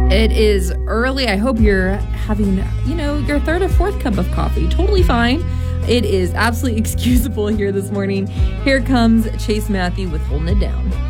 It is early. I hope you're having, your third or fourth cup of coffee. Totally fine. It is absolutely excusable here this morning. Here comes Chase Matthew with Holding It Down.